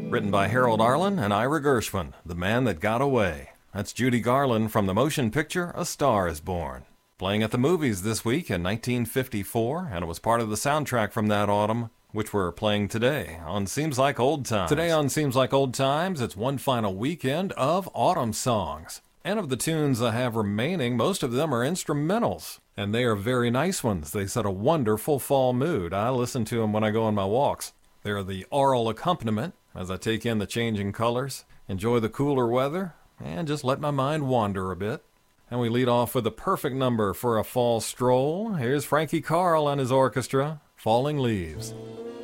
Written by Harold Arlen and Ira Gershwin, The Man That Got Away. That's Judy Garland from the motion picture A Star Is Born. Playing at the movies this week in 1954, and it was part of the soundtrack from that autumn, which we're playing today on Seems Like Old Times. Today on Seems Like Old Times, it's one final weekend of autumn songs. And of the tunes I have remaining, most of them are instrumentals. And they are very nice ones. They set a wonderful fall mood. I listen to them when I go on my walks. They're the aural accompaniment as I take in the changing colors, enjoy the cooler weather, and just let my mind wander a bit. And we lead off with the perfect number for a fall stroll. Here's Frankie Carl and his orchestra, Falling Leaves.